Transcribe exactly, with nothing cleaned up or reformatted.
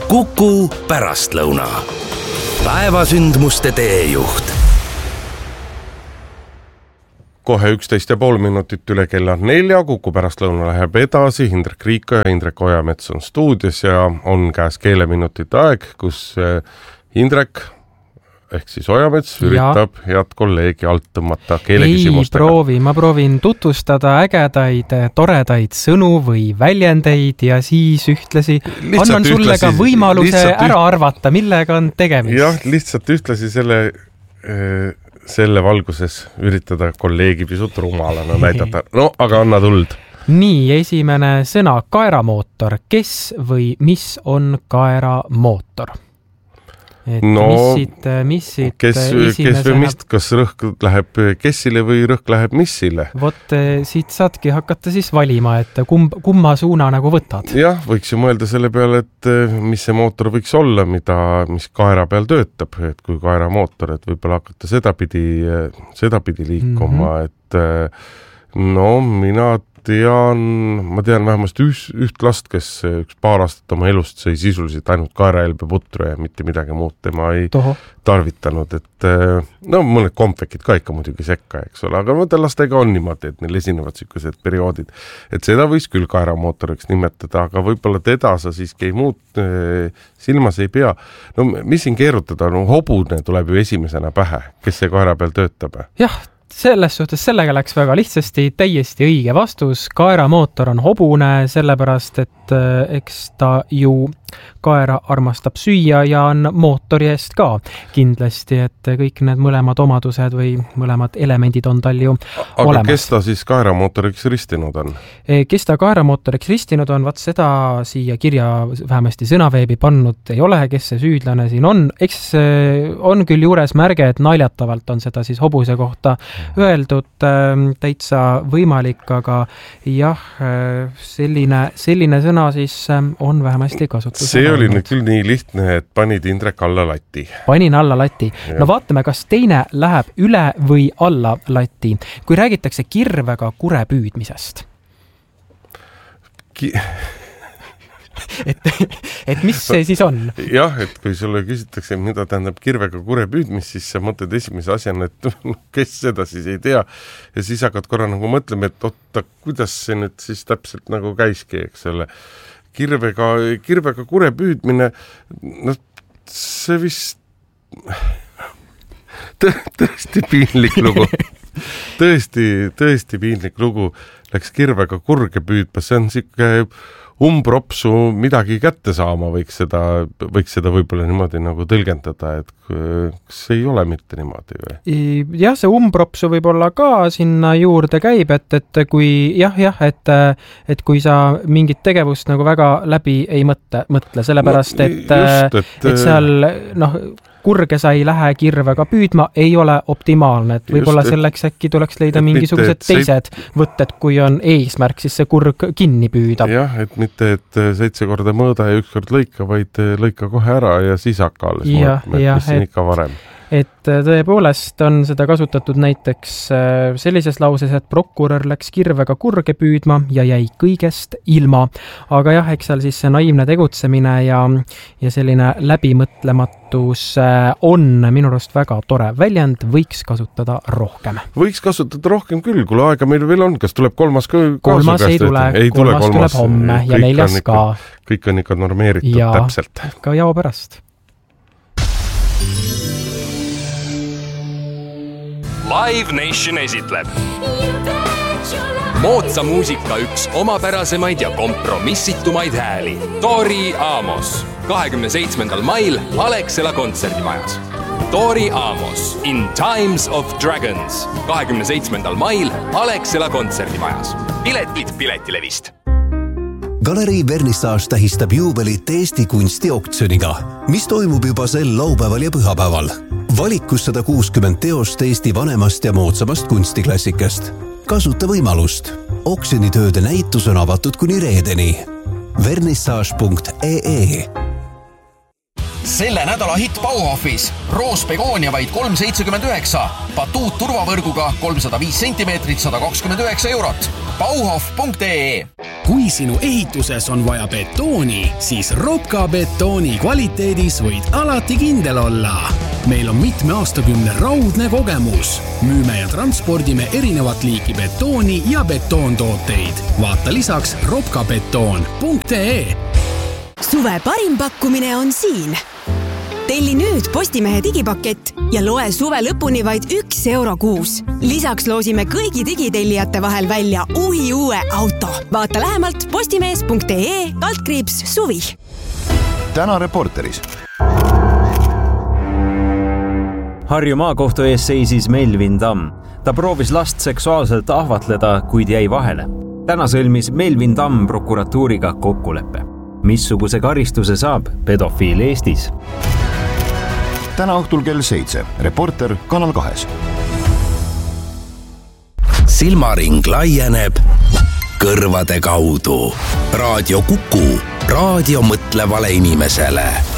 Kuku pärastlõuna. Päevasündmuste teejuht. Kohe üksteist ja pool minutit üle kella nelja. Kuku pärastlõuna läheb edasi. Indrek Riiko ja Indrek Ojamets on stuudios ja on käes keeleminutite aeg, kus Indrek ehk siis Ojamets üritab ja. head kolleegi alt tõmmata keeleküsimustega. Ei proovi, ma proovin tutvustada ägedaid, toredaid sõnu või väljendeid ja siis ühtlasi lihtsalt annan sulle ühtlasi, ka võimaluse ära arvata, millega on tegemist. Jah, lihtsalt ühtlasi selle, selle valguses üritada kolleegi pisut rumalana näidata. No, aga anna tuld. Nii, esimene sõna kaeramootor. Kes või mis on kaeramootor? Et no, missid, missid kes, kes või mist, kas rõhk läheb kessile või rõhk läheb missile? Vot siit saadki hakata siis valima, et kumb, kumma suuna nagu võtad. Jah, võiks ju mõelda selle peale, et mis see mootor võiks olla, mida, mis kaera peal töötab, et kui kaeramootor, et võib-olla hakata sedapidi, sedapidi liikuma, mm-hmm. et no mina tean, ma tean vähemast üht, üht last, kes üks paar aastat oma elust sai sisuliselt ainult kaeraelbe putru ja mitte midagi muud tema ei Toho. tarvitanud, et no mõned kompvekid ka ikka muidugi sekka, eks ole, aga mõned lastega on niimoodi, et neil esinevad sellised perioodid, et seda võis küll kaeramootoriks nimetada, aga võib-olla teda sa siiski ei muud silmas ei pea. No mis siin keerutada, no hobune tuleb ju esimesena pähe, kes see kaera peal töötab? Jah, selles suhtes sellega läks väga lihtsasti, täiesti õige vastus. Kaeramootor on hobune, sellepärast et eks ta ju kaera armastab süüa ja on mootori eest ka kindlasti, et kõik need mõlemad omadused või mõlemad elemendid on tal ju aga olemas. Aga kes ta siis kaeramootoriks ristinud on? Kes ta kaeramootoriks ristinud on, vaat seda siia kirja vähemasti sõnaveebi pannud ei ole, kes see süüdlane siin on. Eks on küll juures märge, et naljatavalt on seda siis hobuse kohta öeldud, täitsa võimalik, aga jah, selline, selline sõna siis on vähemasti kasutus. See oli nüüd küll nii lihtne, et panid Indrek alla lati. Panin alla lati. No vaatame, kas teine läheb üle või alla lati. Kui räägitakse kirvega kure püüdmisest. Ki... et, et mis see siis on? Jah, et kui sulle küsitakse, mida tähendab kirvega kure püüdmist, siis sa mõtled esimese asjana, et kes seda siis ei tea. Ja siis hakkad korra nagu mõtlema, et otta, kuidas see nüüd siis täpselt nagu käiski, eks ole. Kirvega, kirvega kure püüdmine, no see vist Tõ, tõesti piinlik lugu. Tõesti, tõesti piinlik lugu läks kirvega kurge püüdma, see on siuke umbropsu midagi kätte saama, võiks seda, võiks seda võib-olla niimoodi nagu tõlgendada, et kas ei ole mitte niimoodi või? Jah, see umbropsu võib-olla ka sinna juurde käib, et, et kui jah, jah, et, et kui sa mingit tegevust nagu väga läbi ei mõtle, mõtle sellepärast, et, no, just, et, et seal noh, kurge sa ei lähe kirvega püüdma, ei ole optimaalne, et võib-olla just, selleks äkki tuleks leida mingisugused mitte, teised see... võtted, kui on eesmärk, siis see kurg kinni püüda. Jah, et mitte, et seitse korda mõõda ja üks kord lõika, vaid lõika kohe ära ja siis hakka alles mõõtma, et mis siin ikka varem. Et tõepoolest on seda kasutatud näiteks sellises lauses, et prokurör läks kirvega kurge püüdma ja jäi kõigest ilma. Aga jah, eks seal siis see naivne tegutsemine ja, ja selline läbimõtlematus on minu arust väga tore väljend, võiks kasutada rohkem. Võiks kasutada rohkem küll, kui aega meil veel on, kas tuleb kolmas ka? Kolmas ei tule, ei kolmas, tule, kolmas tuleb homme ja neljas ka. Kõik on ikka normeeritud ja, täpselt. Ka jao pärast. Live Nation esitleb moodsa muusika üks omapärasemaid ja kompromissitumaid hääli. Tori Amos kahekümne seitsmendal mail Alexela kontserdimajas. Tori Amos in Times of Dragons kahekümne seitsmendal mail Alexela kontserdimajas. Piletid Piletilevist. Galerii Vernissage tähistab juubelit Eesti kunstioktsiooniga, mis toimub juba sel laupäeval ja pühapäeval. Valikus sada kuuskümmend teost Eesti vanemast ja moodsamast kunstiklassikast. Kasuta võimalust. Oksjonitööde näitus on avatud kuni reedeni. vernissage punkt ee Selle nädala hitt Bauhofis. Roos Begonia vaid kolm seitsekümmend üheksa. Batuut turvavõrguga kolmsada viis sentimeetrit, sada kakskümmend üheksa eurot. bauhof punkt ee. Kui sinu ehituses on vaja betooni, siis Ropka betooni kvaliteedis võid alati kindel olla. Meil on mitme aastakümne raudne kogemus. Müüme ja transpordime erinevat liiki betooni ja betoontooteid. Vaata lisaks ropka betoon punkt ee. Suve parim pakkumine on siin. Telli nüüd Postimehe digipakett ja loe suve lõpuni vaid üks euro kuus. Lisaks loosime kõigi digitellijate vahel välja uhi uue auto. Vaata lähemalt postimees punkt ee kaldkriips suvi. Täna Reporteris. Harju maakohtu ees seisis Melvin Tamm. Ta proovis last seksuaalselt ahvatleda, kuid jäi vahele. Täna sõlmis Melvin Tamm prokuratuuriga kokkuleppe. Missuguse karistuse saab pedofiil Eestis? Täna õhtul kell seitse. Reporter Kanal kahes. Silmaring laieneb kõrvade kaudu. Raadio Kuku. Raadio mõtlevale inimesele.